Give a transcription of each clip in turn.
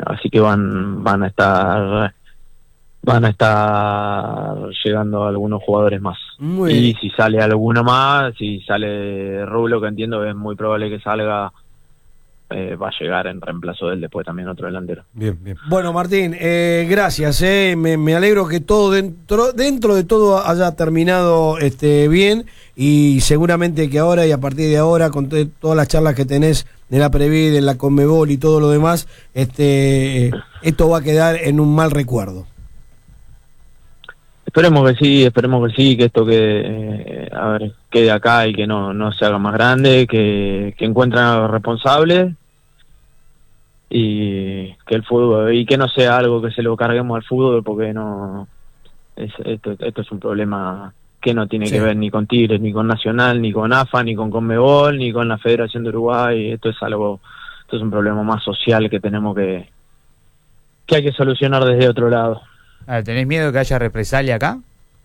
así que van a estar llegando algunos jugadores más. Y si sale alguno más, si sale Rulo, que entiendo que es muy probable que salga, va a llegar en reemplazo de él después también otro delantero. Bien. Bueno, Martín, gracias. Me alegro que todo dentro de todo haya terminado bien, y seguramente que ahora y a partir de ahora, con todas las charlas que tenés de la Previd, de la Conmebol y todo lo demás, esto va a quedar en un mal recuerdo. Esperemos que sí, que esto quede acá y que no se haga más grande, que encuentren a los responsables y que el fútbol, y que no sea algo que se lo carguemos al fútbol, porque esto es un problema que no tiene que ver ni con Tigres, ni con Nacional, ni con AFA, ni con Conmebol, ni con la Federación de Uruguay. Esto es un problema más social que tenemos que hay que solucionar desde otro lado. ¿Tenés miedo de que haya represalia acá?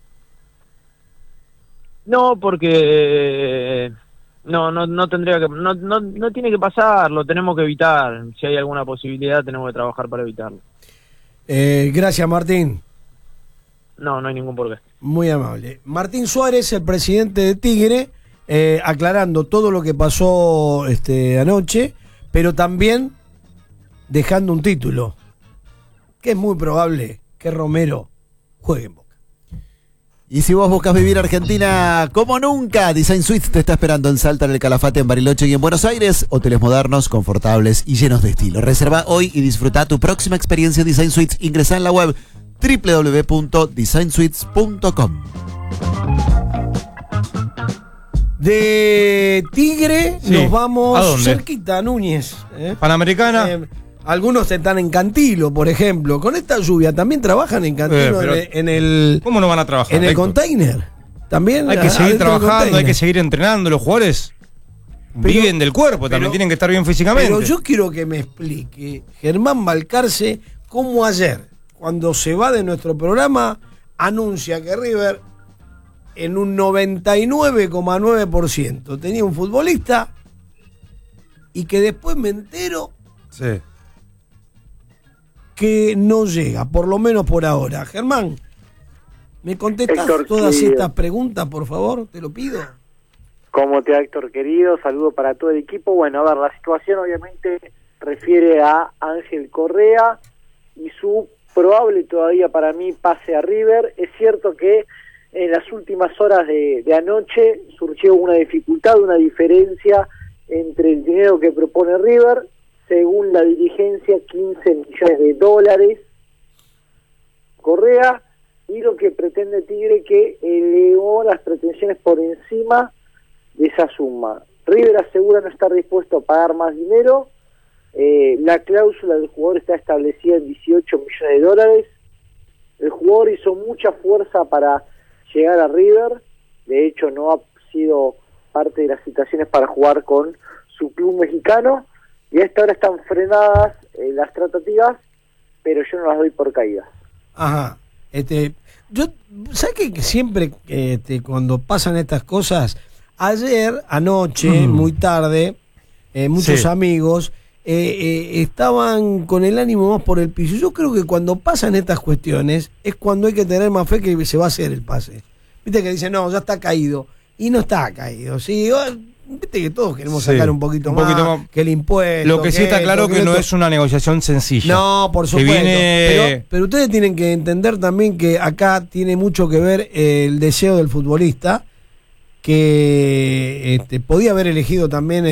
No, porque no tendría que, no tiene que pasar, lo tenemos que evitar. Si hay alguna posibilidad, tenemos que trabajar para evitarlo. Gracias, Martín. No hay ningún porqué. Muy amable. Martín Suárez, el presidente de Tigre, aclarando todo lo que pasó anoche, pero también dejando un título, que es muy probable que Romero juegue en Boca. Y si vos buscas vivir Argentina como nunca, Design Suites te está esperando en Salta, en el Calafate, en Bariloche y en Buenos Aires. Hoteles modernos, confortables y llenos de estilo. Reserva hoy y disfruta tu próxima experiencia Design Suites. Ingresá en la web www.designsuites.com. De Tigre nos vamos cerquita, Núñez. Panamericana. Algunos están en Cantilo, por ejemplo. Con esta lluvia, ¿también trabajan en Cantilo en el... ¿Cómo no van a trabajar? En el container. También hay que seguir trabajando, hay que seguir entrenando. Los jugadores viven del cuerpo, también tienen que estar bien físicamente. Pero yo quiero que me explique Germán Balcarce cómo ayer, cuando se va de nuestro programa, anuncia que River en un 99,9% tenía un futbolista, y que después me entero que no llega, por lo menos por ahora. Germán, ¿me contestas Héctor, todas estas preguntas, por favor? Te lo pido. ¿Cómo te va, Héctor, querido? Saludo para todo el equipo. Bueno, a ver, la situación obviamente refiere a Ángel Correa y su probable todavía para mí pase a River. Es cierto que en las últimas horas de anoche surgió una dificultad, una diferencia entre el dinero que propone River, según la dirigencia, $15 millones, Correa, y lo que pretende Tigre, que elevó las pretensiones por encima de esa suma. River asegura no estar dispuesto a pagar más dinero. La cláusula del jugador está establecida en $18 millones. El jugador hizo mucha fuerza para llegar a River, de hecho no ha sido parte de las citaciones para jugar con su club mexicano, y a esta hora están frenadas las tratativas, pero yo no las doy por caídas. Ajá. Yo, ¿sabes que siempre cuando pasan estas cosas, anoche, muy tarde, muchos amigos estaban con el ánimo más por el piso? Yo creo que cuando pasan estas cuestiones es cuando hay que tener más fe que se va a hacer el pase. Viste que dicen, no, ya está caído, y no está caído. Sí, viste que todos queremos sacar un poquito más, que el impuesto. Lo que sí está claro que no es una negociación sencilla. No, por supuesto. Pero ustedes tienen que entender también que acá tiene mucho que ver el deseo del futbolista, que podía haber elegido también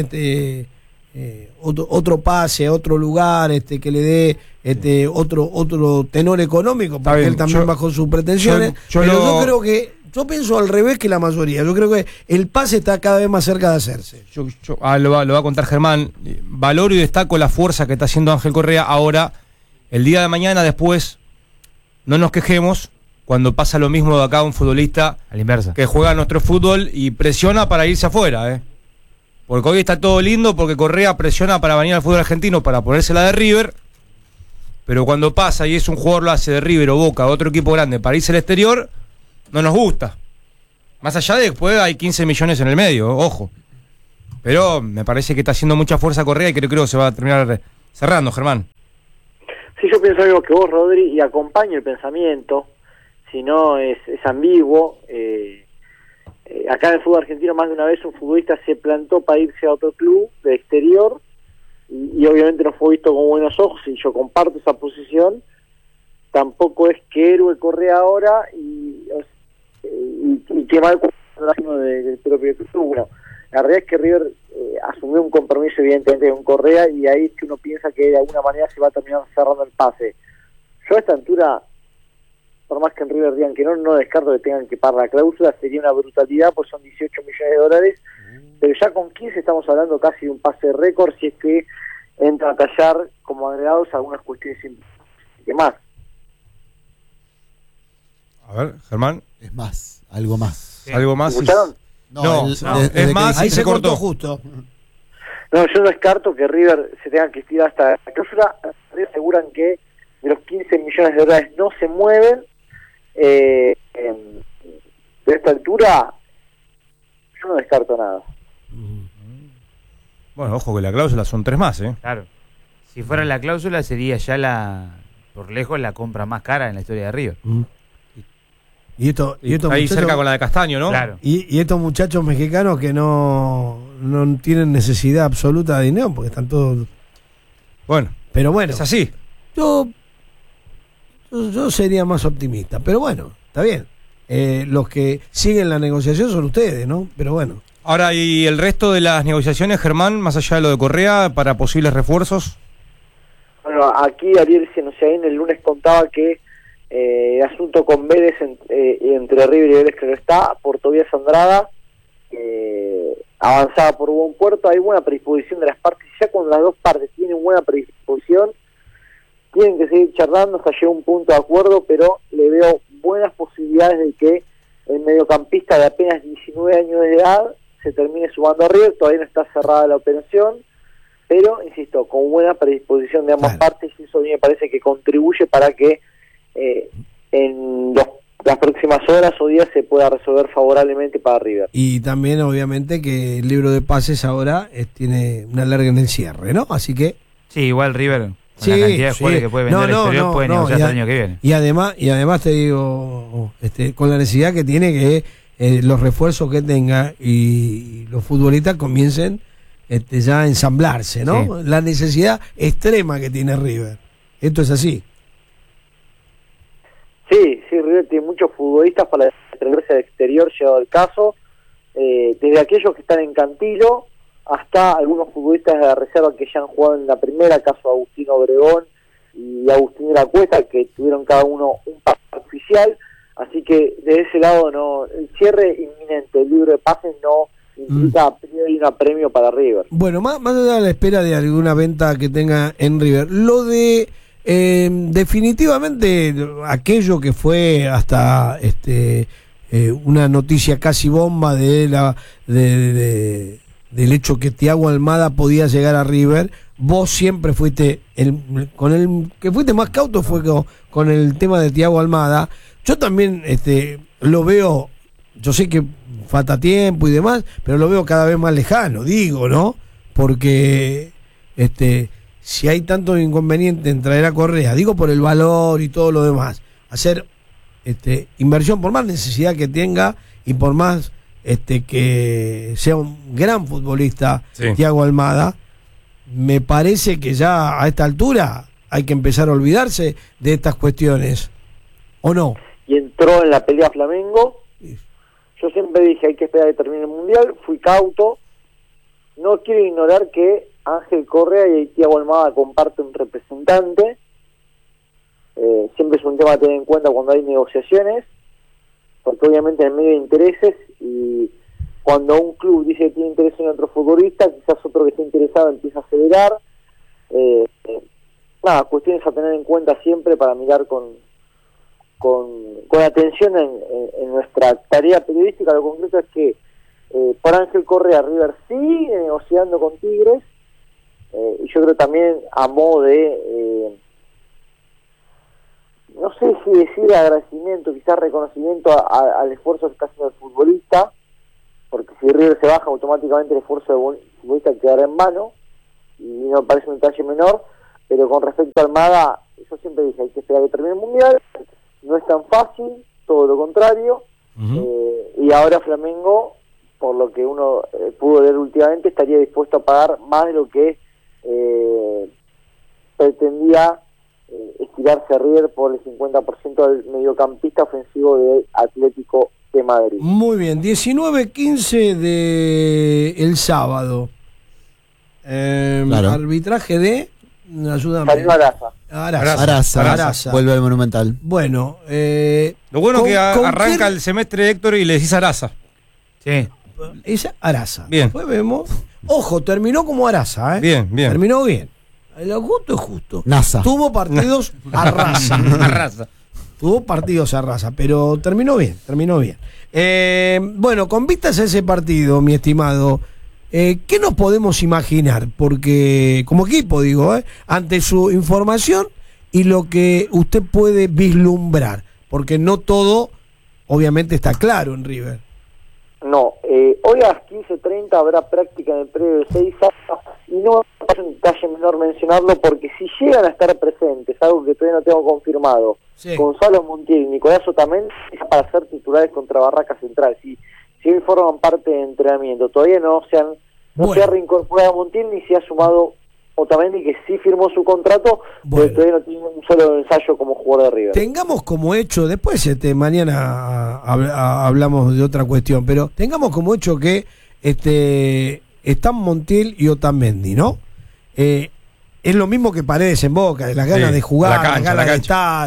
otro pase, otro lugar, que le dé otro tenor económico, porque él también bajó sus pretensiones. Yo creo que yo pienso al revés que la mayoría. Yo creo que el pase está cada vez más cerca de hacerse. Lo va a contar Germán. Valoro y destaco la fuerza que está haciendo Ángel Correa. Ahora, el día de mañana, después, no nos quejemos cuando pasa lo mismo de acá un futbolista a la inversa, que juega nuestro fútbol y presiona para irse afuera, porque hoy está todo lindo, porque Correa presiona para venir al fútbol argentino, para ponérsela de River, pero cuando pasa y es un jugador, lo hace de River o Boca, otro equipo grande, para irse al exterior, no nos gusta. Más allá de que después hay 15 millones en el medio, ojo. Pero me parece que está haciendo mucha fuerza Correa y creo que se va a terminar cerrando, Germán. Sí, yo pienso algo que vos, Rodri, y acompaño el pensamiento, si no es ambiguo. Acá en el fútbol argentino más de una vez un futbolista se plantó para irse a otro club de exterior y obviamente no fue visto con buenos ojos, y yo comparto esa posición. Tampoco es que Héroe Correa ahora y que mal del propio club. Bueno, la realidad es que River asumió un compromiso evidentemente con Correa, y ahí es que uno piensa que de alguna manera se va a terminar cerrando el pase. Yo a esta altura, por más que en River digan que no descarto que tengan que pagar la cláusula, sería una brutalidad, pues son 18 millones de dólares, pero ya con 15 estamos hablando casi de un pase de récord, si es que entra a tallar como agregados algunas cuestiones importantes. ¿Qué más? A ver, Germán. Es más, algo más. Sí. ¿Algo más? ¿Escucharon? No, es más, Ahí y se cortó justo. No, yo no descarto que River se tenga que estirar hasta la cláusula. River aseguran que de los 15 millones de dólares no se mueven. De esta altura, yo no descarto nada. Bueno, ojo que la cláusula son 3 más, ¿eh? Claro. Si fuera la cláusula sería ya por lejos la compra más cara en la historia de River. Y estos Ahí muchachos, cerca con la de Castaño, ¿no? Claro. y estos muchachos mexicanos que no tienen necesidad absoluta de dinero porque están todos. Bueno, Pero bueno, es así. yo sería más optimista. Pero bueno, está bien. Los que siguen la negociación son ustedes, ¿no? Pero bueno. Ahora, ¿y el resto de las negociaciones, Germán, más allá de lo de Correa, para posibles refuerzos? Bueno, aquí Ariel Senosiaín el lunes contaba que el asunto con Vélez entre River y Vélez, que no está, por Tobias Andrada, avanzada por buen puerto. Hay buena predisposición de las partes, y ya cuando las dos partes tienen buena predisposición, tienen que seguir charlando hasta llegar a un punto de acuerdo, pero le veo buenas posibilidades de que el mediocampista de apenas 19 años de edad se termine sumando a River. Todavía no está cerrada la operación, pero, insisto, con buena predisposición de ambas partes, y eso a mí me parece que contribuye para que en las próximas horas o días se pueda resolver favorablemente para River. Y también, obviamente, que el libro de pases ahora tiene una larga en el cierre, ¿no? Así que. Sí, igual River, con Sí, la cantidad de sí. jugadores que puede vender al exterior, puede negociar hasta el año que viene. Y además te digo, con la necesidad que tiene que los refuerzos que tenga y los futbolistas comiencen ya a ensamblarse, ¿no? Sí. La necesidad extrema que tiene River. Esto es así. Sí, River tiene muchos futbolistas para atreverse al exterior, llegado el caso, desde aquellos que están en Cantilo hasta algunos futbolistas de la reserva que ya han jugado en la primera, caso Agustín Obregón y Agustín de la Cuesta, que tuvieron cada uno un pase oficial. Así que de ese lado no, el cierre inminente, el libro de pases no implica a priori un premio para River. Bueno, más allá de la espera de alguna venta que tenga en River, lo de definitivamente aquello que fue hasta una noticia casi bomba del hecho que Thiago Almada podía llegar a River. Vos siempre fuiste con el que fuiste más cauto fue con el tema de Thiago Almada. Yo también lo veo, yo sé que falta tiempo y demás, pero lo veo cada vez más lejano, digo, ¿no? Porque si hay tanto inconveniente en traer a Correa, digo por el valor y todo lo demás, hacer inversión por más necesidad que tenga y por más que sea un gran futbolista, sí, Thiago Almada, me parece que ya a esta altura hay que empezar a olvidarse de estas cuestiones, ¿o no? Y entró en la pelea Flamengo. Yo siempre dije hay que esperar a que termine el Mundial, fui cauto. No quiero ignorar que Ángel Correa y Thiago Almada comparten un representante. Siempre es un tema a tener en cuenta cuando hay negociaciones, porque obviamente en medio de intereses, y cuando un club dice que tiene interés en otro futbolista, quizás otro que esté interesado empieza a acelerar. Cuestiones a tener en cuenta siempre para mirar con atención en nuestra tarea periodística. Lo concreto es que por Ángel Correa River sigue negociando con Tigres, y yo creo también a modo de no sé si decir agradecimiento, quizás reconocimiento al esfuerzo que está haciendo el futbolista, porque si River se baja automáticamente el esfuerzo del futbolista quedará en vano, y no me parece un detalle menor. Pero con respecto a Almada, yo siempre dije, hay que esperar a que termine el Mundial, no es tan fácil, todo lo contrario, y ahora Flamengo, por lo que uno pudo leer últimamente, estaría dispuesto a pagar más de lo que pretendía estirarse River por el 50% del mediocampista ofensivo del Atlético de Madrid. Muy bien, 19-15 de el sábado. Claro. Arbitraje de... Ayúdame. Salió Araza. Vuelve al Monumental. Bueno, Lo bueno es que ¿con arranca quién? el semestre de Héctor y le decís Araza. Sí. Es Araza. Bien. Después vemos. Ojo, terminó como Araza, ¿eh? Bien, bien. Terminó bien. Lo justo es justo. NASA. Tuvo partidos a raza. Arrasa. Tuvo partidos a raza, pero terminó bien, terminó bien. Bueno, con vistas a ese partido, mi estimado, ¿qué nos podemos imaginar? Porque, como equipo, digo, ante su información y lo que usted puede vislumbrar, porque no todo, obviamente, está claro en River. No, hoy a las 15:30 habrá práctica en el predio de Seiza y no es un detalle menor mencionarlo porque si llegan a estar presentes, algo que todavía no tengo confirmado, Sí. Gonzalo Montiel y Nicolás Otamendi es para ser titulares contra Barracas Central. Si hoy forman parte de entrenamiento, todavía no se ha reincorporado Montiel ni se ha sumado Otamendi, que sí firmó su contrato, Bueno. pero todavía no tiene un solo ensayo como jugador de River. Tengamos como hecho, después mañana hablamos de otra cuestión, pero tengamos como hecho que están Montiel y Otamendi, ¿no? Es lo mismo que Paredes en Boca, de las ganas Sí, de jugar, la cancha, las ganas la de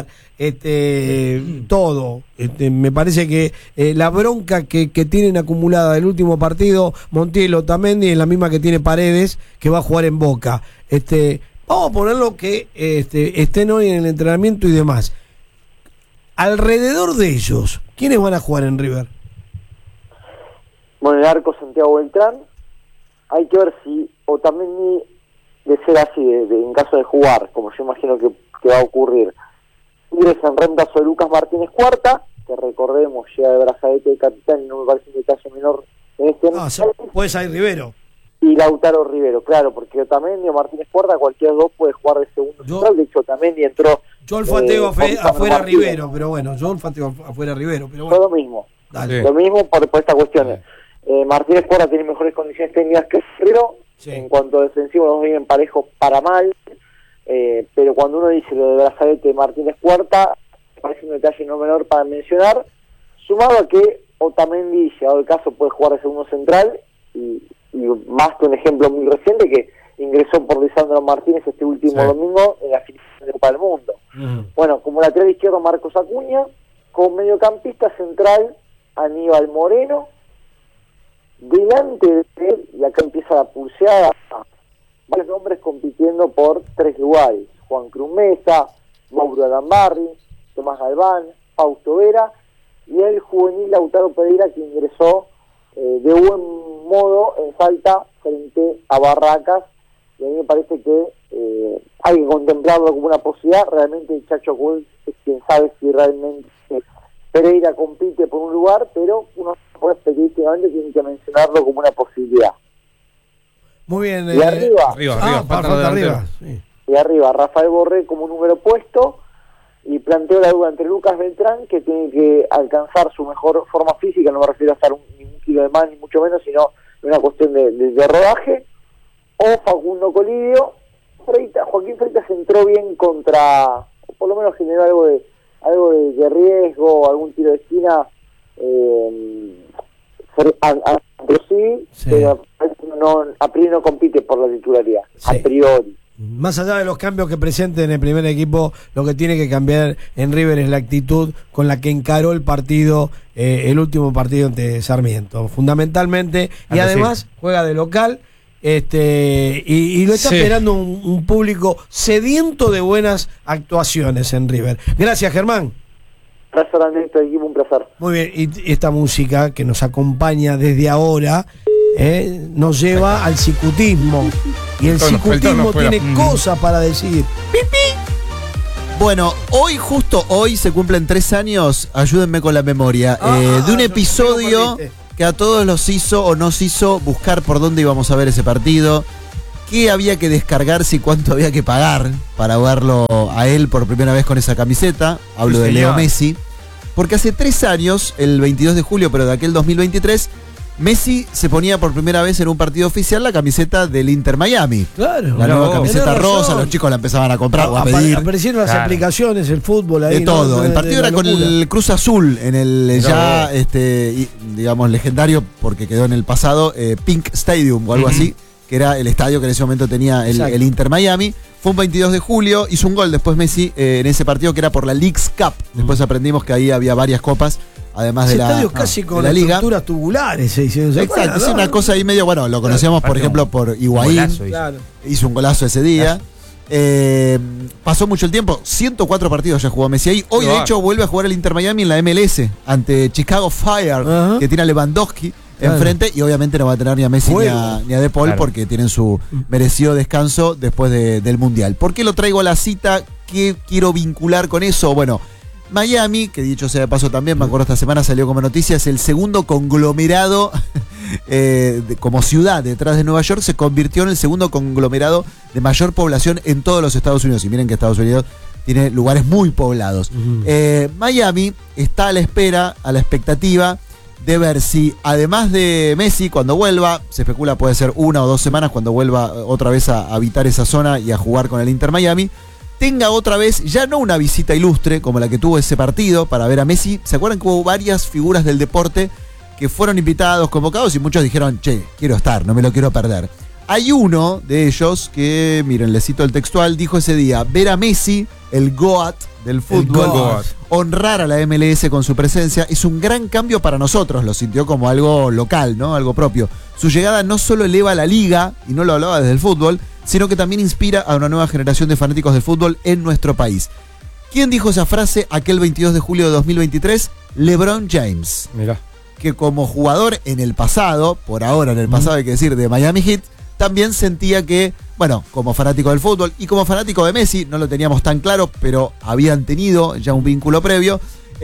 estar, todo. Me parece que la bronca que tienen acumulada del último partido, Montiel, Otamendi, es la misma que tiene Paredes, que va a jugar en Boca. Vamos a ponerlo que estén hoy en el entrenamiento y demás. Alrededor de ellos, ¿quiénes van a jugar en River? Bueno, el arco Santiago Beltrán. Hay que ver si Otamendi, de ser así, en caso de jugar, como yo imagino que va a ocurrir, ingresa en reemplazo de Lucas Martínez Cuarta, que recordemos llega de brazalete de capitán y no me parece un detalle menor en este momento. Puede salir Rivero. Y Lautaro Rivero, claro, porque Otamendi o Martínez Cuarta, cualquiera de dos puede jugar de segundo central. De hecho, Otamendi entró. Yo olfateo afuera Martínez. Rivero, pero bueno, yo olfateo afuera Rivero, pero Fue bueno. lo mismo. Dale. Lo mismo por esta cuestión. Martínez Cuarta tiene mejores condiciones técnicas que Rivero. Sí. En cuanto a defensivo, los dos vienen parejos para mal. Pero cuando uno dice lo de brazalete de Martínez Cuarta, parece un detalle no menor para mencionar. Sumado a que Otamendi, llegado el caso, puede jugar de segundo central. Y más que un ejemplo muy reciente que ingresó por Lisandro Martínez este último domingo en la final de Copa del Mundo. Bueno, como lateral izquierdo Marcos Acuña, con mediocampista central Aníbal Moreno, delante de él, y acá empieza la pulseada, varios nombres compitiendo por 3 lugares: Juan Cruz Mesa, Mauro Alambarri, Tomás Galván, Fausto Vera y el juvenil Lautaro Pereira, que ingresó de buen modo en Salta frente a Barracas, y a mí me parece que hay que contemplarlo como una posibilidad. Realmente Chacho Cul es quien sabe si realmente Pereira compite por un lugar, pero uno específicamente tiene que mencionarlo como una posibilidad. Muy bien. Y arriba, Arriba. Sí. y arriba Rafael Borré como número puesto, y planteo la duda entre Lucas Beltrán, que tiene que alcanzar su mejor forma física, no me refiero a estar ni un kilo de más ni mucho menos, sino una cuestión de rodaje, o Facundo Colidio. Joaquín Freitas entró bien contra, por lo menos generó algo de riesgo, algún tiro de esquina, pero a priori no compite por la titularidad, Sí. a priori. Más allá de los cambios que presente en el primer equipo, lo que tiene que cambiar en River es la actitud con la que encaró el partido, el último partido ante Sarmiento, fundamentalmente, y además juega de local, y lo está esperando un público sediento de buenas actuaciones en River. Gracias, Germán. Gracias, Andrés, equipo, un placer. Muy bien, y esta música que nos acompaña desde ahora nos lleva al cicutismo. Y el cicutismo tiene cosas para decir. Bueno, justo hoy se cumplen 3 años, ayúdenme con la memoria, de un episodio que a todos los hizo o nos hizo buscar por dónde íbamos a ver ese partido. qué había que descargarse y cuánto había que pagar para verlo a él por primera vez con esa camiseta. Hablo de Leo Messi. Porque hace 3 años, el 22 de julio, pero de aquel 2023, Messi se ponía por primera vez en un partido oficial la camiseta del Inter Miami. Claro. La nueva camiseta Tenés rosa, razón. los chicos la empezaban a comprar o a pedir. Aparecieron las Claro. aplicaciones, el fútbol ahí. De todo. El partido era con el Cruz Azul, en el ya, digamos, legendario, porque quedó en el pasado, Pink Stadium o algo así, que era el estadio que en ese momento tenía el Inter Miami. Fue un 22 de julio, hizo un gol después Messi en ese partido que era por la Leagues Cup. Después aprendimos que ahí había varias copas, además Ese de estadio casi de con la liga. estructuras tubulares se hicieron. ¿Se Exacto, acuerdan, es no? una cosa ahí medio, bueno, lo conocíamos por ejemplo por Higuaín, Golazo hizo. Claro. hizo un golazo ese día. Pasó mucho el tiempo, 104 partidos ya jugó Messi ahí. Hoy de hecho vuelve a jugar el Inter Miami en la MLS ante Chicago Fire, Ajá. que tiene a Lewandowski Claro. enfrente, y obviamente no va a tener ni a Messi ni a De Paul, Claro. porque tienen su merecido descanso después del Mundial. ¿Por qué lo traigo a la cita? ¿Qué quiero vincular con eso? Bueno, Miami, que dicho sea de paso también, me acuerdo esta semana salió como noticia, es el segundo conglomerado como ciudad detrás de Nueva York, se convirtió en el segundo conglomerado de mayor población en todos los Estados Unidos. Y miren que Estados Unidos tiene lugares muy poblados. Miami está a la espera, a la expectativa de ver si, además de Messi, cuando vuelva, se especula puede ser 1 o 2 semanas, cuando vuelva otra vez a habitar esa zona y a jugar con el Inter Miami, tenga otra vez, ya no una visita ilustre como la que tuvo ese partido para ver a Messi. ¿Se acuerdan que hubo varias figuras del deporte que fueron invitados, convocados, y muchos dijeron, che, quiero estar, no me lo quiero perder? Hay uno de ellos que, miren, les cito el textual, dijo ese día, ver a Messi, el GOAT del fútbol, GOAT. honrar a la MLS con su presencia, es un gran cambio para nosotros, lo sintió como algo local, ¿no? Algo propio. Su llegada no solo eleva la liga, y no lo hablaba desde el fútbol, sino que también inspira a una nueva generación de fanáticos del fútbol en nuestro país. ¿Quién dijo esa frase aquel 22 de julio de 2023? LeBron James, Mirá. que como jugador en el pasado, por ahora en el pasado hay que decir, de Miami Heat, también sentía que, bueno, como fanático del fútbol y como fanático de Messi, no lo teníamos tan claro, pero habían tenido ya un vínculo previo,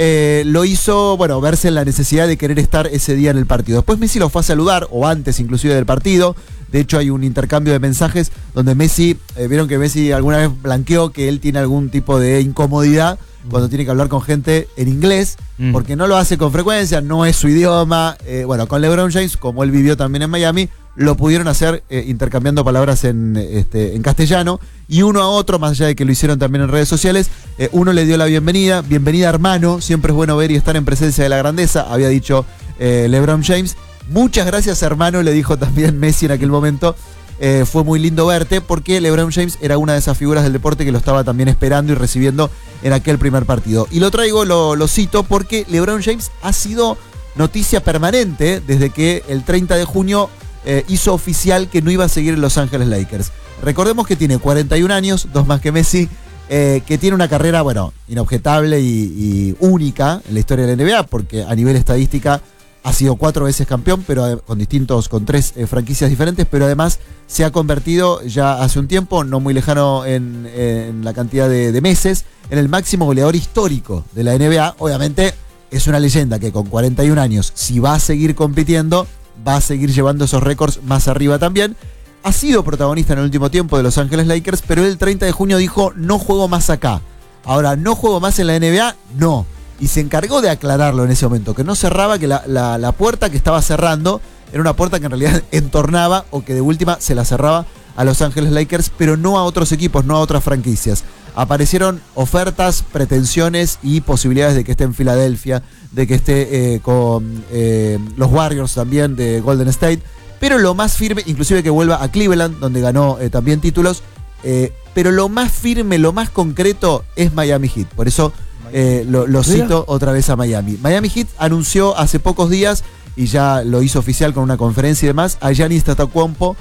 lo hizo, bueno, verse en la necesidad de querer estar ese día en el partido. Después Messi lo fue a saludar, o antes inclusive del partido. De hecho hay un intercambio de mensajes donde Messi, vieron que Messi alguna vez blanqueó que él tiene algún tipo de incomodidad cuando tiene que hablar con gente en inglés, porque no lo hace con frecuencia, no es su idioma. Bueno, con LeBron James, como él vivió también en Miami, lo pudieron hacer intercambiando palabras en castellano, y uno a otro, más allá de que lo hicieron también en redes sociales, uno le dio la bienvenida hermano, siempre es bueno ver y estar en presencia de la grandeza, había dicho LeBron James. Muchas gracias hermano, le dijo también Messi en aquel momento. Fue muy lindo verte, porque LeBron James era una de esas figuras del deporte que lo estaba también esperando y recibiendo en aquel primer partido. Y lo traigo, lo cito, porque LeBron James ha sido noticia permanente desde que el 30 de junio hizo oficial que no iba a seguir en Los Ángeles Lakers. Recordemos que tiene 41 años, 2 más que Messi, que tiene una carrera, bueno, inobjetable y única en la historia de la NBA, porque a nivel estadística ha sido 4 veces campeón, pero con 3 franquicias diferentes, pero además se ha convertido ya hace un tiempo, no muy lejano en la cantidad de meses, en el máximo goleador histórico de la NBA. Obviamente es una leyenda que con 41 años, si va a seguir compitiendo, va a seguir llevando esos récords más arriba también. Ha sido protagonista en el último tiempo de Los Ángeles Lakers, pero el 30 de junio dijo, no juego más acá. Ahora, ¿no juego más en la NBA? No. Y se encargó de aclararlo en ese momento, que no cerraba, que la puerta que estaba cerrando era una puerta que en realidad entornaba, o que de última se la cerraba a Los Ángeles Lakers, pero no a otros equipos, no a otras franquicias. Aparecieron ofertas, pretensiones y posibilidades de que esté en Filadelfia, de que esté con los Warriors también de Golden State, pero lo más firme, inclusive que vuelva a Cleveland, donde ganó también títulos, pero lo más firme, lo más concreto es Miami Heat. Por eso lo cito otra vez a Miami. Miami Heat anunció hace pocos días, y ya lo hizo oficial con una conferencia y demás, a Giannis Antetokounmpo,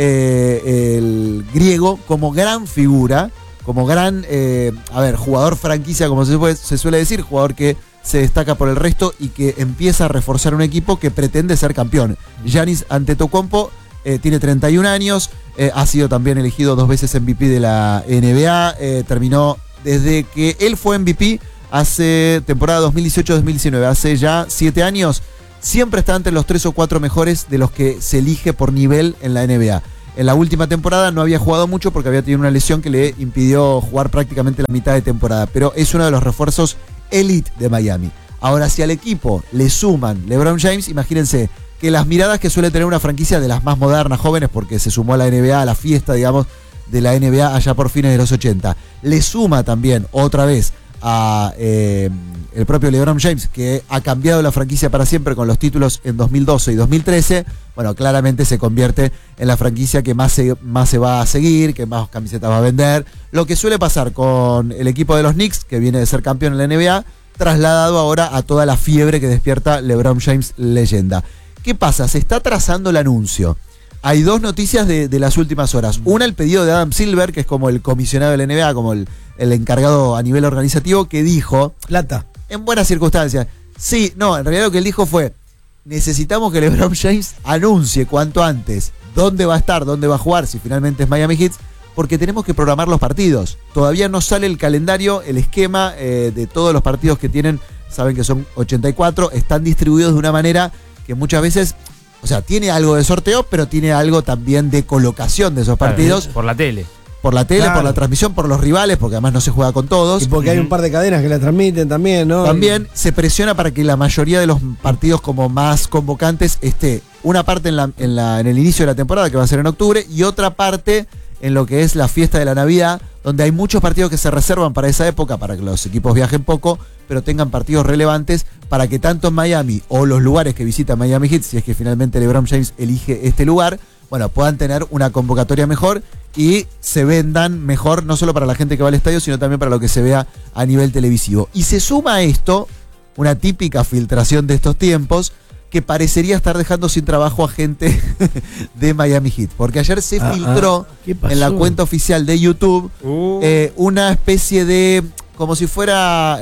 el griego, como gran figura, como gran jugador franquicia, como se suele decir, jugador que se destaca por el resto y que empieza a reforzar un equipo que pretende ser campeón. Giannis Antetokounmpo tiene 31 años, ha sido también elegido 2 veces MVP de la NBA, terminó desde que él fue MVP hace temporada 2018-2019, hace ya 7 años, siempre está entre los 3 o 4 mejores de los que se elige por nivel en la NBA. En la última temporada no había jugado mucho porque había tenido una lesión que le impidió jugar prácticamente la mitad de temporada, pero es uno de los refuerzos elite de Miami. Ahora, si al equipo le suman LeBron James, imagínense que las miradas que suele tener una franquicia de las más modernas, jóvenes, porque se sumó a la NBA, a la fiesta, digamos, de la NBA allá por fines de los 80, le suma también otra vez a el propio LeBron James, que ha cambiado la franquicia para siempre con los títulos en 2012 y 2013, bueno, claramente se convierte en la franquicia que más se va a seguir, que más camisetas va a vender. Lo que suele pasar con el equipo de los Knicks, que viene de ser campeón en la NBA, trasladado ahora a toda la fiebre que despierta LeBron James, leyenda. ¿Qué pasa? Se está trazando el anuncio. Hay dos noticias de las últimas horas. Una, el pedido de Adam Silver, que es como el comisionado de la NBA, como el encargado a nivel organizativo, que dijo... Plata. En buenas circunstancias. Sí, no, en realidad lo que él dijo fue, necesitamos que LeBron James anuncie cuanto antes dónde va a estar, dónde va a jugar, si finalmente es Miami Heat, porque tenemos que programar los partidos. Todavía no sale el calendario, el esquema de todos los partidos que tienen, saben que son 84, están distribuidos de una manera que muchas veces, o sea, tiene algo de sorteo, pero tiene algo también de colocación de esos partidos. Por la tele. Por la tele, Claro. por la transmisión, por los rivales, porque además no se juega con todos. Y porque hay un par de cadenas que la transmiten también, ¿no? También se presiona para que la mayoría de los partidos como más convocantes esté una parte en el inicio de la temporada, que va a ser en octubre, y otra parte en lo que es la fiesta de la Navidad, donde hay muchos partidos que se reservan para esa época, para que los equipos viajen poco, pero tengan partidos relevantes para que tanto en Miami o los lugares que visita Miami Heat, si es que finalmente LeBron James elige este lugar, bueno, puedan tener una convocatoria mejor y se vendan mejor, no solo para la gente que va al estadio, sino también para lo que se vea a nivel televisivo. Y se suma a esto una típica filtración de estos tiempos que parecería estar dejando sin trabajo a gente de Miami Heat. Porque ayer se filtró ¿qué pasó? en la cuenta oficial de YouTube una especie de, como si fuera,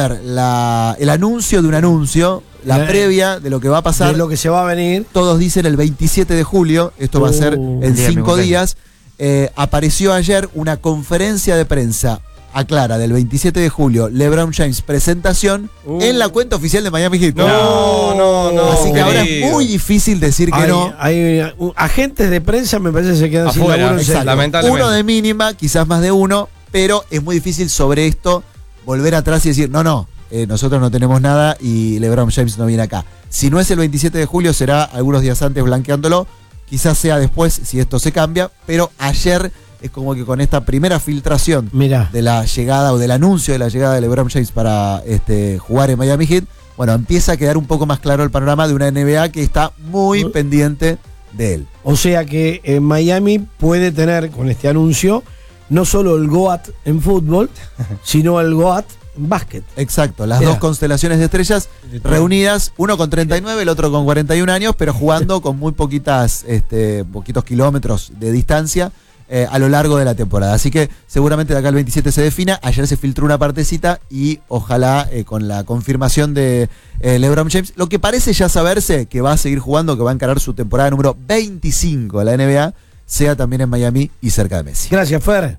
el anuncio de un anuncio, la previa de lo que va a pasar. De lo que se va a venir. Todos dicen el 27 de julio, esto va a ser en día de mi 5 cumpleaños. días. Apareció ayer una conferencia de prensa, aclara, del 27 de julio, LeBron James presentación en la cuenta oficial de Miami Heat. No. Así que ahora es querido. muy difícil decir que no. Hay agentes de prensa, me parece que se quedan sin Afuera, laburo en exacto. serio. Lamentablemente. Uno de mínima, quizás más de uno, pero es muy difícil sobre esto volver atrás y decir, no, nosotros no tenemos nada y LeBron James no viene acá. Si no es el 27 de julio, será algunos días antes blanqueándolo. Quizás sea después si esto se cambia, pero ayer es como que con esta primera filtración Mirá. de la llegada o del anuncio de la llegada de LeBron James para jugar en Miami Heat, bueno, empieza a quedar un poco más claro el panorama de una NBA que está muy pendiente de él. O sea que Miami puede tener con este anuncio no solo el GOAT en fútbol, sino el GOAT en básquet. Exacto, las Mirá. dos constelaciones de estrellas reunidas, uno con 39, el otro con 41 años, pero jugando con muy poquitos kilómetros de distancia a lo largo de la temporada. Así que seguramente de acá al 27 se defina. Ayer se filtró una partecita y ojalá con la confirmación de LeBron James, lo que parece ya saberse que va a seguir jugando, que va a encarar su temporada número 25 de la NBA, sea también en Miami y cerca de Messi. Gracias, Fer.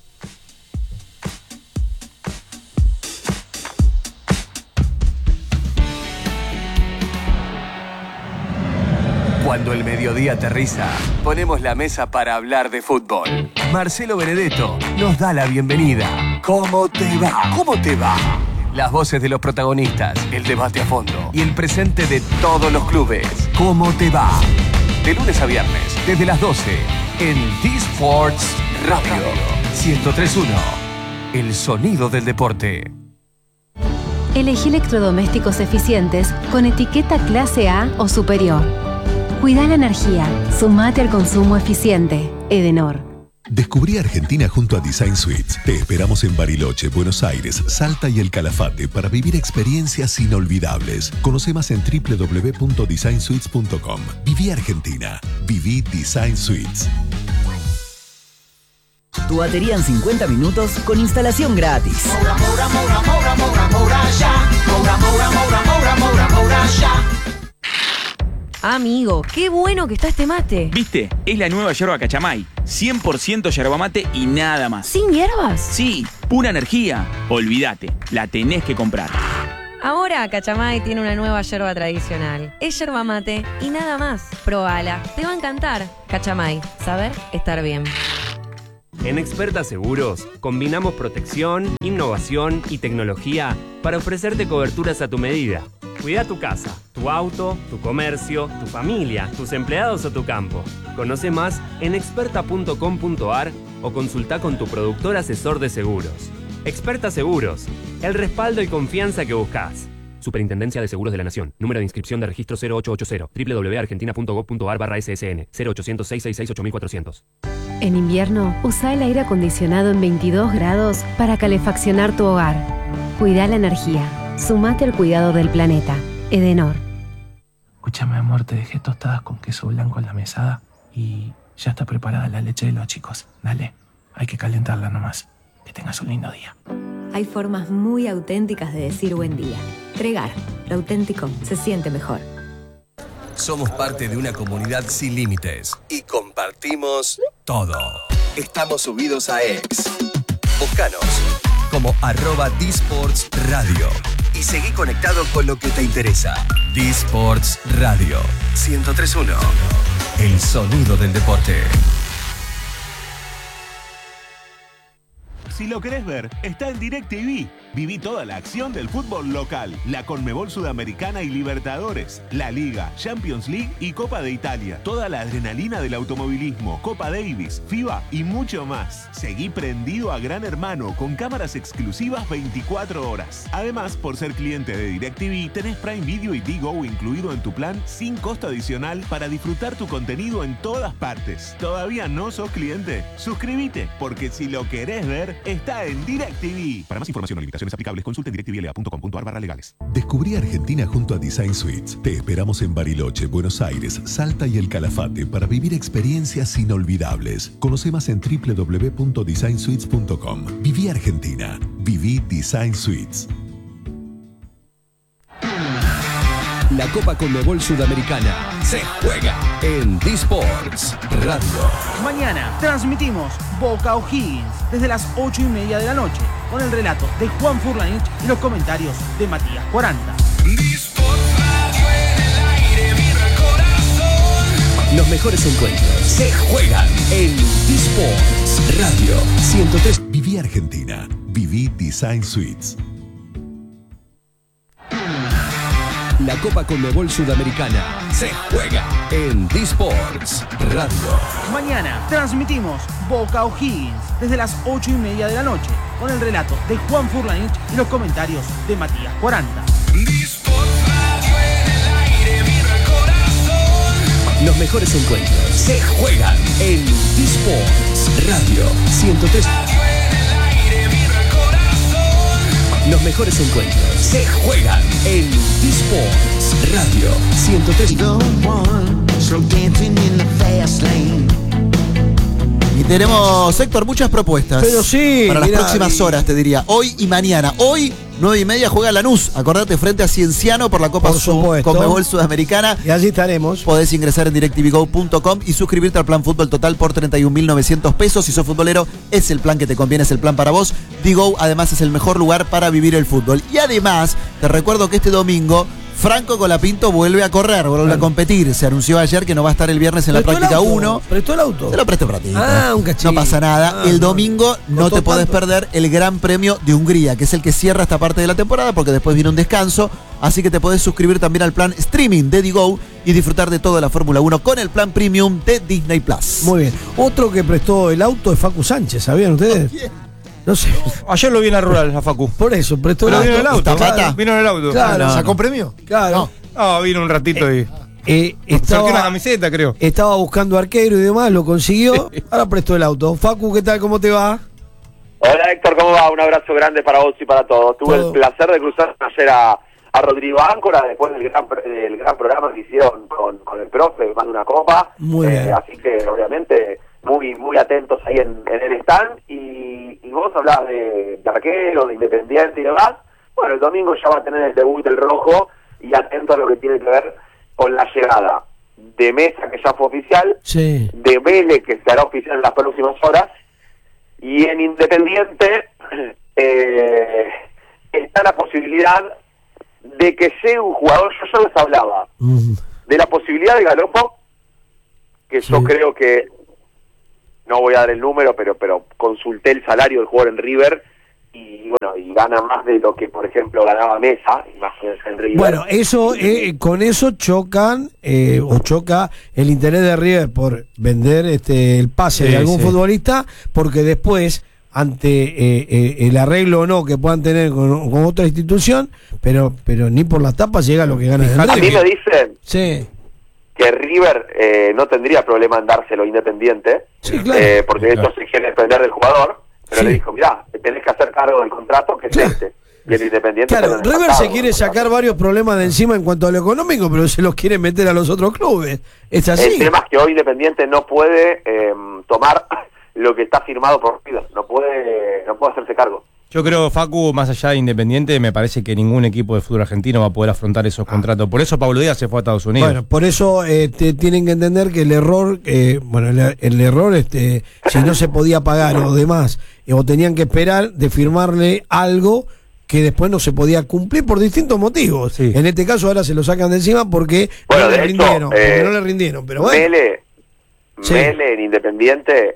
Cuando el mediodía aterriza, ponemos la mesa para hablar de fútbol. Marcelo Benedetto nos da la bienvenida. ¿Cómo te va? ¿Cómo te va? Las voces de los protagonistas, el debate a fondo y el presente de todos los clubes. ¿Cómo te va? De lunes a viernes, desde las 12, en D-Sports Radio 103.1. El sonido del deporte. Elegí electrodomésticos eficientes con etiqueta clase A o superior. Cuida la energía. Sumate al consumo eficiente. Edenor. Descubrí Argentina junto a Design Suites. Te esperamos en Bariloche, Buenos Aires, Salta y El Calafate para vivir experiencias inolvidables. Conoce más en www.designsuites.com. Viví Argentina. Viví Design Suites. Tu batería en 50 minutos con instalación gratis. Amigo, qué bueno que está este mate. ¿Viste? Es la nueva yerba Cachamay. 100% yerba mate y nada más. ¿Sin hierbas? Sí, pura energía. Olvídate, la tenés que comprar. Ahora Cachamay tiene una nueva yerba tradicional. Es yerba mate y nada más. Probala, te va a encantar. Cachamay, saber estar bien. En Experta Seguros, combinamos protección, innovación y tecnología para ofrecerte coberturas a tu medida. Cuida tu casa, tu auto, tu comercio, tu familia, tus empleados o tu campo. Conoce más en experta.com.ar o consulta con tu productor asesor de seguros. Experta Seguros, el respaldo y confianza que buscas. Superintendencia de Seguros de la Nación. Número de inscripción de registro 0880 www.argentina.gov.ar/ssn 0800-666-8400. En invierno, usa el aire acondicionado en 22 grados para calefaccionar tu hogar. Cuida la energía. Sumate al cuidado del planeta. Edenor. Escúchame, amor, te dejé tostadas con queso blanco en la mesada y ya está preparada la leche de los chicos. Dale, hay que calentarla nomás. Que tengas un lindo día. Hay formas muy auténticas de decir buen día. Tregar, lo auténtico se siente mejor. Somos parte de una comunidad sin límites y compartimos todo. Estamos subidos a X. Búscanos como @dsportsradio y seguí conectado con lo que te interesa. Disports Radio 103.1. El sonido del deporte. Si lo querés ver, está en DirecTV. Viví toda la acción del fútbol local, la Conmebol Sudamericana y Libertadores, la Liga, Champions League y Copa de Italia. Toda la adrenalina del automovilismo, Copa Davis, FIBA y mucho más. Seguí prendido a Gran Hermano con cámaras exclusivas 24 horas. Además, por ser cliente de DirecTV, tenés Prime Video y Digo incluido en tu plan sin costo adicional para disfrutar tu contenido en todas partes. ¿Todavía no sos cliente? Suscríbete, porque si lo querés ver, está en DirecTV. Para más información o limitaciones aplicables, consulte directvla.com.ar/legales. Descubrí Argentina junto a Design Suites. Te esperamos en Bariloche, Buenos Aires, Salta y El Calafate para vivir experiencias inolvidables. Conoce más en www.designsuites.com. Viví Argentina. Viví Design Suites. La Copa Conmebol Sudamericana se juega en Disports Radio. Mañana transmitimos Boca O'Higgins desde las 8:30 de la noche con el relato de Juan Furlanich y los comentarios de Matías 40. Los mejores encuentros se juegan en Disports Radio 103. Viví Argentina. Viví Design Suites. La Copa Conmebol Sudamericana se juega en Disports Radio. Mañana transmitimos Boca O'Higgins desde las 8:30 de la noche con el relato de Juan Furlanich y los comentarios de Matías 40. Los mejores encuentros se juegan en Disports Radio 103. Los mejores encuentros se juegan en Disports Radio 103. Y tenemos, Héctor, muchas propuestas. Pero sí, para las mirá, próximas horas, te diría. Hoy y mañana. Hoy, 9:30, juega Lanús. Acordate, frente a Cienciano por la Copa Conmebol Sudamericana. Y allí estaremos. Podés ingresar en directvgo.com y suscribirte al plan fútbol total por 31.900 pesos. Si sos futbolero, es el plan que te conviene, es el plan para vos. Digo, además, es el mejor lugar para vivir el fútbol. Y además, te recuerdo que este domingo Franco Colapinto vuelve a correr, vuelve a competir. Se anunció ayer que no va a estar el viernes en la práctica 1. ¿Prestó el auto? Se lo presté para ti. Un cachito. No pasa nada. El domingo no te podés perder el Gran Premio de Hungría, que es el que cierra esta parte de la temporada, porque después viene un descanso. Así que te podés suscribir también al plan streaming de Digo y disfrutar de toda la Fórmula 1 con el plan premium de Disney Plus. Muy bien. Otro que prestó el auto es Facu Sánchez, ¿sabían ustedes? No sé. Ayer lo vi en la rural, a Facu. Por eso, prestó el auto. Vino en el auto. Claro. Vino en el auto. Claro. ¿Sacó premio? Claro. No, vino un ratito y estaba una camiseta, creo. Estaba buscando arquero y demás, lo consiguió. Ahora prestó el auto. Facu, ¿qué tal? ¿Cómo te va? Hola Héctor, ¿cómo va? Un abrazo grande para vos y para todos. Tuve el placer de cruzar ayer a Rodrigo Áncora después del gran programa que hicieron con el profe, me mandó una copa. Muy bien. Así que obviamente muy atentos ahí en el stand. Y vos hablabas de arquero, de Independiente y demás. Bueno, el domingo ya va a tener el debut del Rojo y atento a lo que tiene que ver con la llegada de Mesa, que ya fue oficial, sí, de Vélez, que se hará oficial en las próximas horas, y en Independiente está la posibilidad de que llegue un jugador, yo les hablaba de la posibilidad de Galopo, que yo creo que, no voy a dar el número, pero consulté el salario del jugador en River, y bueno, y gana más de lo que, por ejemplo, ganaba Mesa, imagínense en River. Bueno, eso con eso choca el interés de River por vender el pase de algún futbolista, porque después, ante el arreglo o no que puedan tener con otra institución, pero ni por las tapas llega lo que gana el River. A mí me dicen que River no tendría problema en dárselo Independiente, porque esto se quiere depender del jugador, pero le dijo, mirá, te tenés que hacer cargo del contrato que es este. Y el Independiente... Claro, River se quiere sacar varios problemas de encima en cuanto a lo económico, pero se los quiere meter a los otros clubes. Es así. El tema es que hoy Independiente no puede tomar lo que está firmado por River, no puede hacerse cargo. Yo creo, Facu, más allá de Independiente, me parece que ningún equipo de fútbol argentino va a poder afrontar esos contratos. Por eso Pablo Díaz se fue a Estados Unidos. Bueno, por eso tienen que entender que el error, el error, si no se podía pagar o demás, o tenían que esperar de firmarle algo que después no se podía cumplir por distintos motivos. En este caso ahora se lo sacan de encima porque no le rindieron, pero bueno. Mele en Independiente,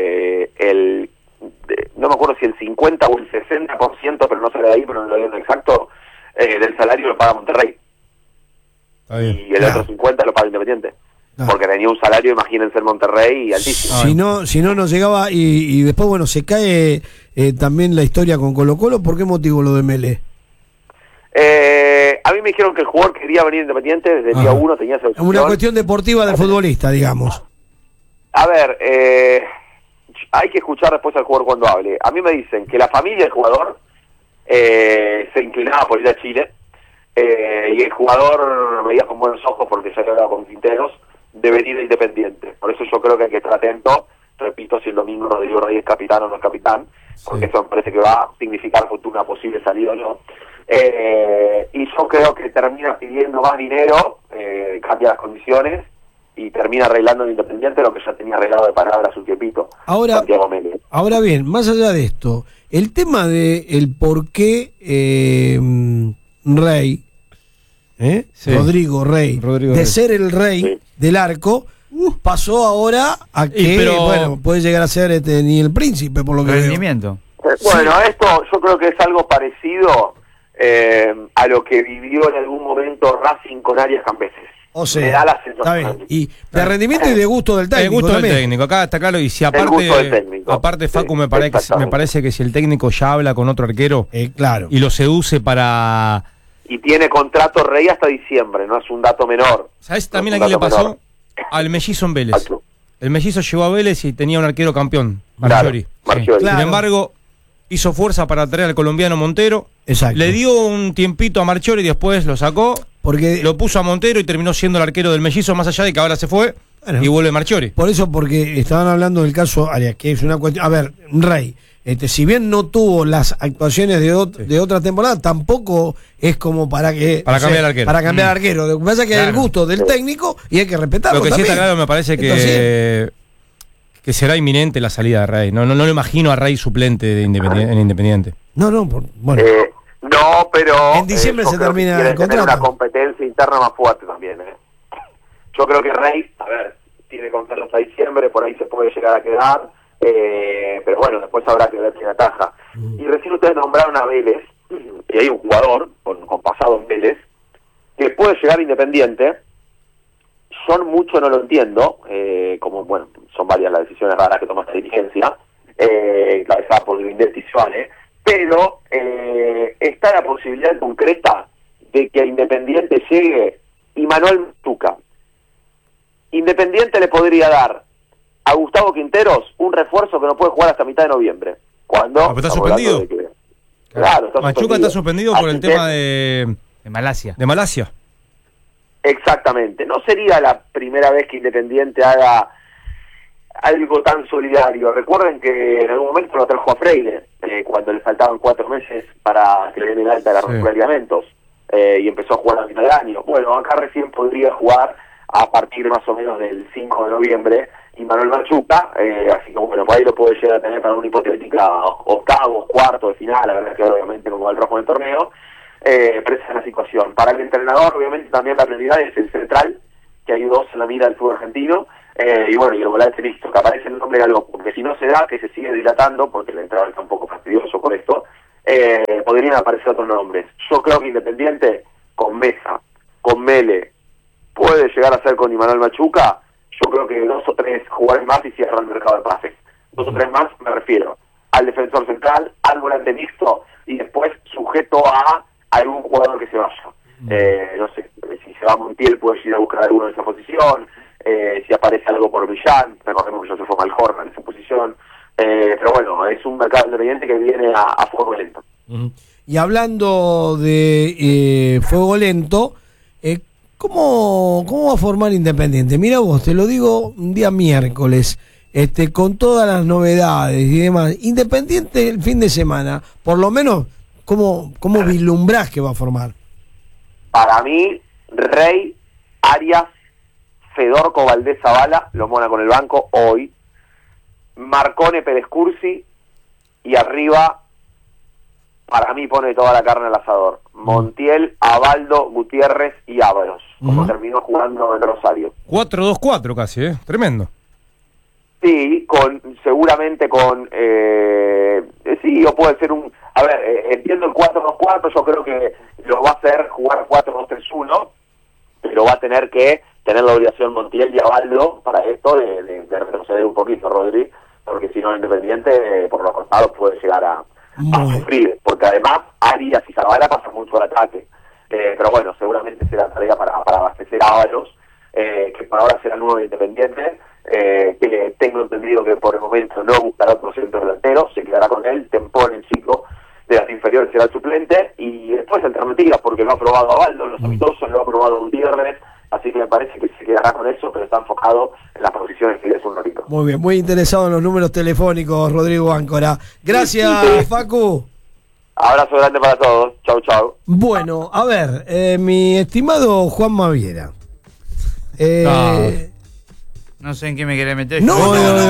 no me acuerdo si el 50 o el 60%, pero no sé de ahí, pero no lo digo exacto, del salario lo paga Monterrey. Y el otro 50 lo paga Independiente. Porque tenía un salario, imagínense, en Monterrey, altísimo. Si no llegaba, y después, bueno, se cae también la historia con Colo-Colo. ¿Por qué motivo lo de Mele? A mí me dijeron que el jugador quería venir Independiente desde el día 1, tenía esa opción. Una cuestión deportiva del futbolista, digamos. A ver, hay que escuchar después al jugador cuando hable. A mí me dicen que la familia del jugador se inclinaba por ir a Chile, y el jugador veía con buenos ojos, porque ya había hablado con Quinteros, de venir a Independiente. Por eso yo creo que hay que estar atento. Repito, si el domingo Rodrigo Reyes es capitán o no es capitán, porque eso me parece que va a significar futuro una posible salida o no. Y yo creo que termina pidiendo más dinero, cambia las condiciones y termina arreglando en Independiente lo que ya tenía arreglado de palabras un tiempito. Ahora bien, más allá de esto, el tema de el por qué Rey, Rodrigo Rey, ser el rey del arco, pasó ahora a que, bueno, puede llegar a ser ni el príncipe, por lo que rendimiento. Bueno, esto yo creo que es algo parecido a lo que vivió en algún momento Racing con Arias Campeses. O sea, me da la sensación. Está bien. Y de rendimiento y de gusto del técnico. De gusto también. del técnico, acá está claro. Y si aparte Facu, me parece que si el técnico ya habla con otro arquero claro, y lo seduce para... Y tiene contrato Rey hasta diciembre, no es un dato menor. ¿Sabes también a quién le pasó? Al mellizo en Vélez. El mellizo llegó a Vélez y tenía un arquero campeón, Marchiori. Claro. Sin embargo, hizo fuerza para traer al colombiano Montero. Exacto. Le dio un tiempito a Marchiori y después lo sacó. Porque lo puso a Montero y terminó siendo el arquero del mellizo, más allá de que ahora se fue y vuelve Marchiori. Por eso, porque estaban hablando del caso Arias, que es una cuestión... A ver, Rey, si bien no tuvo las actuaciones de otra temporada, tampoco es como para cambiar el arquero. Para cambiar el arquero. Lo que pasa es que es el gusto del técnico y hay que respetarlo. Lo que también. Sí está claro, me parece que será inminente la salida de Rey. No lo imagino a Rey suplente de en Independiente. Bueno. No, pero en diciembre se termina el contrato. Tener una competencia interna más fuerte también. Yo creo que Rey, tiene contrato hasta diciembre, por ahí se puede llegar a quedar, pero bueno, después habrá que ver quién ataja. Y recién ustedes nombraron a Vélez, y hay un jugador con pasado en Vélez, que puede llegar a Independiente. Son mucho, no lo entiendo, como bueno, son varias las decisiones raras que toma esta dirigencia, cabezada por Grindetti y Suárez, pero está la posibilidad concreta de que a Independiente llegue Manuel Machuca. Independiente le podría dar a Gustavo Quinteros un refuerzo que no puede jugar hasta mitad de noviembre. ¿Cuándo? ¿Está suspendido? Claro, está Machuca suspendido. Está suspendido por el tema de Malasia. De Malasia. Exactamente. No sería la primera vez que Independiente haga algo tan solidario. Recuerden que en algún momento lo trajo a Freire, cuando le faltaban 4 meses para que le den el alta de la rotura de ligamentos, y empezó a jugar a final de año. Bueno, acá recién podría jugar a partir más o menos del 5 de noviembre y Manuel Machuca, así que bueno, por ahí lo puede llegar a tener para una hipotética octavos, cuarto de final, la verdad que obviamente como va el rojo en el torneo, pero esa es la situación. Para el entrenador, obviamente, también la prioridad es el central, que hay 2 en la mira del fútbol argentino, y bueno, y el volante mixto, que aparece el nombre de algo, porque si no se da, que se sigue dilatando, porque el entrenador está un poco fastidioso con esto, podrían aparecer otros nombres. Yo creo que Independiente, con Mesa, con Mele, puede llegar a ser con Imanol Machuca. Yo creo que 2 o 3 jugadores más y cierra el mercado de pases. 2 o 3 más me refiero al defensor central, al volante mixto, y después sujeto a algún jugador que se vaya. No sé, si se va Montiel puede ir a buscar alguno en esa posición, si aparece algo por Villán, recordemos que ya se fue Malcorra en esa posición, pero bueno, es un mercado independiente que viene a fuego lento. Y hablando de fuego lento, ¿cómo va a formar Independiente? Mira vos, te lo digo un día miércoles, con todas las novedades y demás. Independiente el fin de semana, por lo menos, ¿cómo vislumbrás que va a formar? Para mí, Rey, Arias, Fedorco, Valdés Zavala, lo mona con el banco hoy, Marcone, Pérez Cursi, y arriba, para mí pone toda la carne al asador. Montiel, Abaldo, Gutiérrez y Ábalos, como terminó jugando en Rosario. 4-2-4 casi, tremendo. Sí, seguramente con... sí, o puede ser un... A ver, entiendo el 4-2-4, yo creo que lo va a hacer jugar 4-2-3-1, pero va a tener que tener la obligación Montiel y Abaldo para esto de retroceder un poquito, Rodri, porque si no Independiente por los costados puede llegar a sufrir, porque además Arias y Zavala pasan mucho al ataque, pero bueno, seguramente será tarea para abastecer a Ábalos, que por ahora será el nuevo Independiente, que tengo entendido que por el momento no buscará otro centro delantero, se quedará con él, Tempón, el chico de las inferiores, será el suplente, y después alternativas, porque lo ha probado Abaldo, los amistosos, lo ha probado Gutiérrez, así que me parece que se quedará con eso, pero está enfocado en las posiciones que es un ratito. Muy bien, muy interesado en los números telefónicos, Rodrigo Áncora. Gracias, Facu. Abrazo grande para todos. Chau, chau. Bueno, a ver, mi estimado Juan Maviera. No sé en qué me querés meter. No,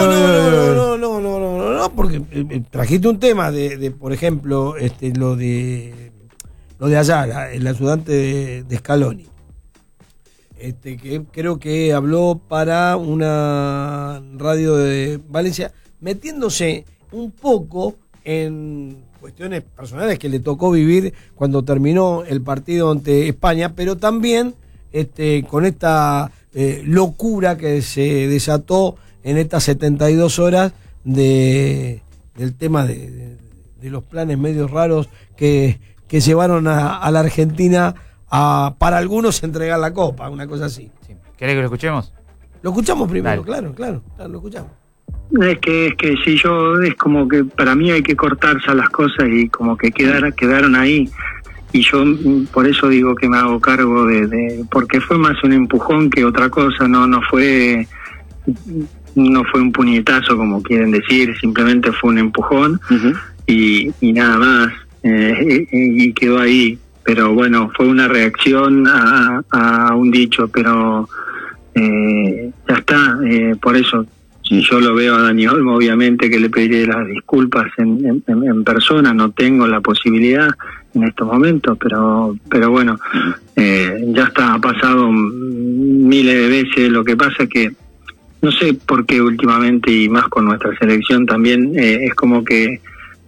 porque trajiste un tema de por ejemplo, lo de Ayala, el ayudante de Scaloni. Que creo que habló para una radio de Valencia, metiéndose un poco en cuestiones personales que le tocó vivir cuando terminó el partido ante España, pero también con esta locura que se desató en estas 72 horas del tema de los planes medios raros que llevaron a la Argentina para algunos entregar la copa, una cosa así. Sí. ¿Querés que lo escuchemos? Lo escuchamos primero, Dale. claro, lo escuchamos. Es que si yo, es como que para mí hay que cortarse las cosas y como que quedaron ahí. Y yo por eso digo que me hago cargo porque fue más un empujón que otra cosa, no fue un puñetazo como quieren decir, simplemente fue un empujón y nada más, y quedó ahí. Pero bueno, fue una reacción a un dicho, pero ya está, por eso. Si yo lo veo a Dani Olmo, obviamente que le pediré las disculpas en persona, no tengo la posibilidad en estos momentos, pero bueno, ya está, ha pasado miles de veces. Lo que pasa es que no sé por qué últimamente, y más con nuestra selección también, es como que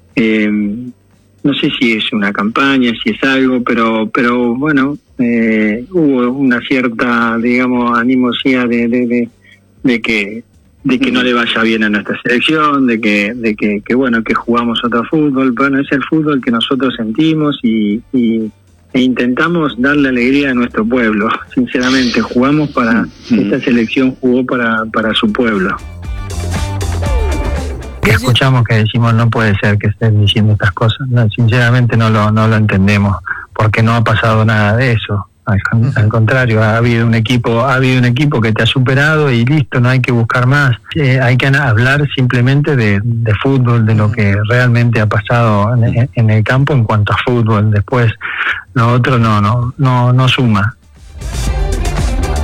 no sé si es una campaña, si es algo, pero bueno, hubo una cierta, digamos, animosidad de que no le vaya bien a nuestra selección, de que bueno, que jugamos otro fútbol. Bueno, es el fútbol que nosotros sentimos e intentamos darle alegría a nuestro pueblo. Sinceramente, jugamos esta selección jugó para su pueblo. Que escuchamos que decimos no puede ser que estén diciendo estas cosas. No, sinceramente no lo entendemos, porque no ha pasado nada de eso. Al contrario, ha habido un equipo que te ha superado y listo, no hay que buscar más. Hay que hablar simplemente de fútbol, de lo que realmente ha pasado en el campo en cuanto a fútbol. Después lo otro no suma.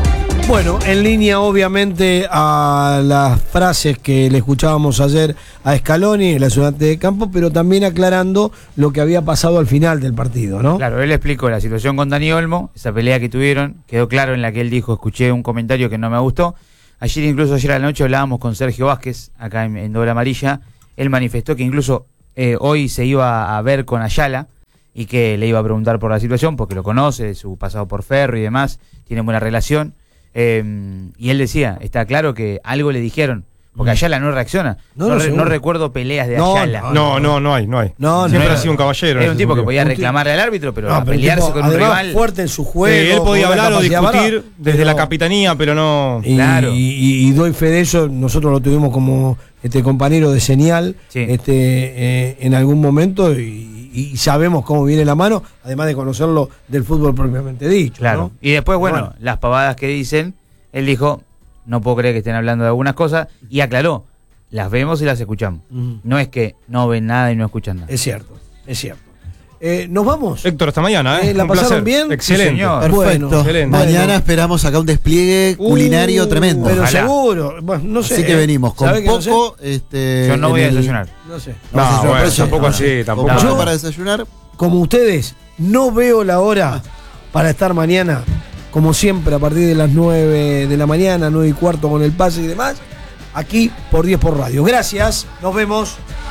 Bueno, en línea obviamente a las frases que le escuchábamos ayer a Scaloni, el ayudante de campo, pero también aclarando lo que había pasado al final del partido, ¿no? Claro, él explicó la situación con Dani Olmo, esa pelea que tuvieron, quedó claro en la que él dijo, escuché un comentario que no me gustó. Ayer a la noche hablábamos con Sergio Vázquez, acá en Doble Amarilla, él manifestó que incluso hoy se iba a ver con Ayala y que le iba a preguntar por la situación, porque lo conoce, su pasado por Ferro y demás, tienen buena relación. Y él decía, está claro que algo le dijeron, porque Ayala no reacciona. No recuerdo peleas de Ayala. No hay. Siempre ha sido un caballero. Era un tipo que podía reclamarle al árbitro, pero a pelearse con un rival. Fuerte en su juego. Él podía hablar o discutir desde la capitanía, pero no. Y doy fe de eso. Nosotros lo tuvimos como compañero de señal en algún momento y sabemos cómo viene la mano, además de conocerlo del fútbol propiamente dicho. Claro. ¿no? Y después, bueno, las pavadas que dicen, él dijo, no puedo creer que estén hablando de algunas cosas, y aclaró, las vemos y las escuchamos. No es que no ven nada y no escuchan nada. Es cierto. ¿Nos vamos? Héctor, hasta mañana. ¿La pasaron bien? Excelente. Sí, señor. Perfecto. Bueno, excelente. Mañana esperamos acá un despliegue culinario tremendo. Pero Ojalá. seguro. Bueno, no sé. Así que venimos con ¿Sabe que poco. Yo no voy a desayunar. No sé. No, bueno, tampoco así, tampoco. Con poco Yo- para desayunar. Como ustedes, no veo la hora para estar mañana, como siempre, a partir de las 9 de la mañana, 9:15 con el pase y demás, aquí por 10 por radio. Gracias, nos vemos.